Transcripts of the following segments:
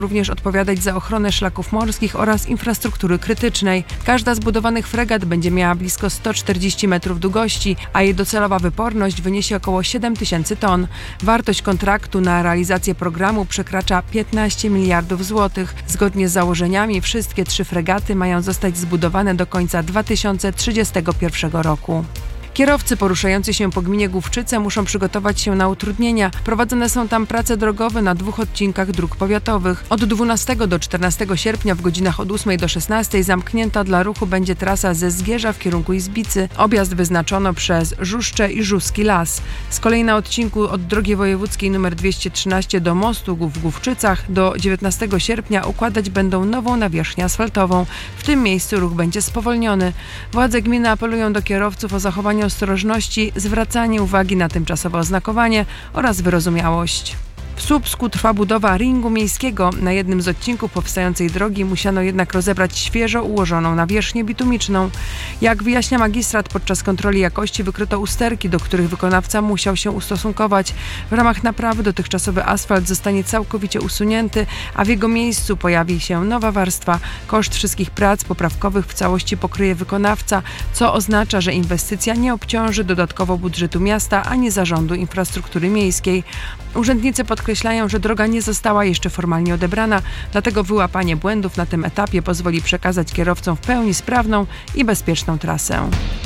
również odpowiadać za ochronę szlaków morskich oraz infrastruktury krytycznej. Każda z budowanych fregat będzie miała blisko 140 metrów długości, a jej docelowa wyporność wyniesie około 7 tysięcy ton. Wartość kontraktu na realizację programu przekracza 15 miliardów złotych. Zgodnie z założeniami wszystkie 3 fregaty mają zostać zbudowane do końca 2031 roku. Kierowcy poruszający się po gminie Główczyce muszą przygotować się na utrudnienia. Prowadzone są tam prace drogowe na 2 odcinkach dróg powiatowych. Od 12 do 14 sierpnia w godzinach od 8 do 16 zamknięta dla ruchu będzie trasa ze Zgierza w kierunku Izbicy. Objazd wyznaczono przez Żuszcze i Żuski Las. Z kolei na odcinku od drogi wojewódzkiej nr 213 do mostu w Główczycach do 19 sierpnia układać będą nową nawierzchnię asfaltową. W tym miejscu ruch będzie spowolniony. Władze gminy apelują do kierowców o zachowanie ostrożności, zwracanie uwagi na tymczasowe oznakowanie oraz wyrozumiałość. W Słupsku trwa budowa ringu miejskiego. Na jednym z odcinków powstającej drogi musiano jednak rozebrać świeżo ułożoną nawierzchnię bitumiczną. Jak wyjaśnia magistrat, podczas kontroli jakości wykryto usterki, do których wykonawca musiał się ustosunkować. W ramach naprawy dotychczasowy asfalt zostanie całkowicie usunięty, a w jego miejscu pojawi się nowa warstwa. Koszt wszystkich prac poprawkowych w całości pokryje wykonawca, co oznacza, że inwestycja nie obciąży dodatkowo budżetu miasta ani Zarządu Infrastruktury Miejskiej. Urzędnicy podkreślają, że droga nie została jeszcze formalnie odebrana, dlatego wyłapanie błędów na tym etapie pozwoli przekazać kierowcom w pełni sprawną i bezpieczną trasę.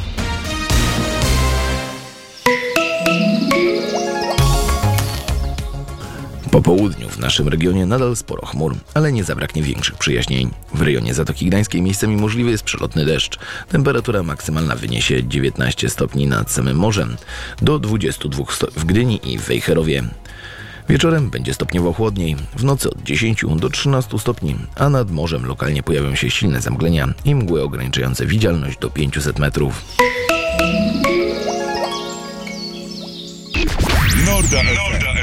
Po południu w naszym regionie nadal sporo chmur, ale nie zabraknie większych przejaśnień. W rejonie Zatoki Gdańskiej miejscami możliwy jest przelotny deszcz. Temperatura maksymalna wyniesie 19 stopni nad samym morzem, do 22 w Gdyni i w Wejherowie. Wieczorem będzie stopniowo chłodniej, w nocy od 10 do 13 stopni, a nad morzem lokalnie pojawią się silne zamglenia i mgły ograniczające widzialność do 500 metrów. Norda FM.